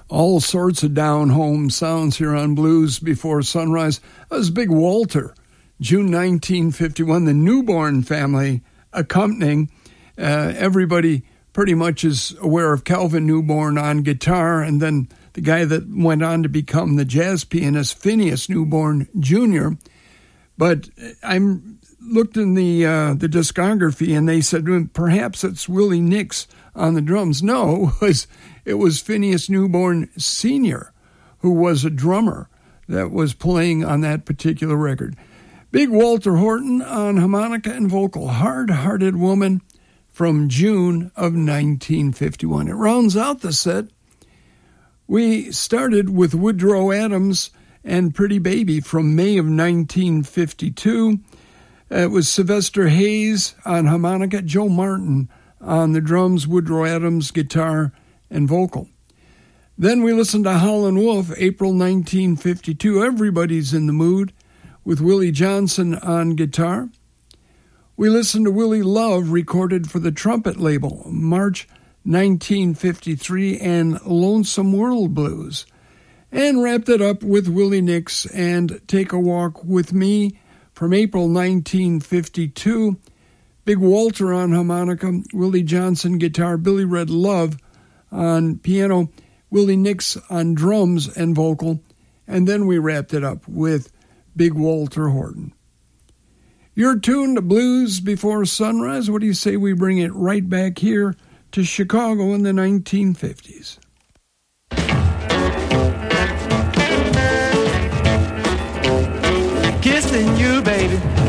All sorts of down-home sounds here on Blues Before Sunrise. That was Big Walter, June 1951, the Newborn family accompanying. Everybody pretty much is aware of Calvin Newborn on guitar, and then the guy that went on to become the jazz pianist, Phineas Newborn Jr. But I'm looked in the discography, and they said perhaps it's Willie Nix on the drums. No, it was Phineas Newborn Sr., who was a drummer that was playing on that particular record. Big Walter Horton on harmonica and vocal, Hard-Hearted Woman from June of 1951. It rounds out the set. We started with Woodrow Adams and Pretty Baby from May of 1952. It was Sylvester Hayes on harmonica, Joe Martin on the drums, Woodrow Adams guitar and vocal. Then we listened to Howlin' Wolf, April 1952. Everybody's in the Mood with Willie Johnson on guitar. We listened to Willie Love, recorded for the trumpet label, March 1953, and Lonesome World Blues. And wrapped it up with Willie Nix and Take a Walk with Me from April 1952. Big Walter on harmonica, Willie Johnson guitar, Billy Red Love on piano, Willie Nix on drums and vocal, and then we wrapped it up with Big Walter Horton. You're tuned to Blues Before Sunrise. What do you say we bring it right back here to Chicago in the 1950s? Kissing you, baby,